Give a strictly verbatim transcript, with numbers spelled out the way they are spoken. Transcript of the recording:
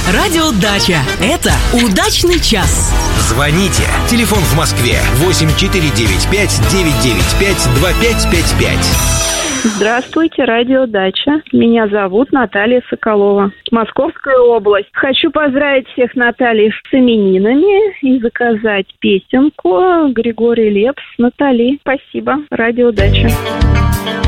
Радио Дача. Это удачный час. Звоните. Телефон в Москве восемь четыре девять пять девять девять пять два пять пять пять. Здравствуйте, радио Дача. Меня зовут Наталья Соколова. Московская область. Хочу поздравить всех Натальи с именинами и заказать песенку Григорий Лепс Натали. Спасибо, радио Дача.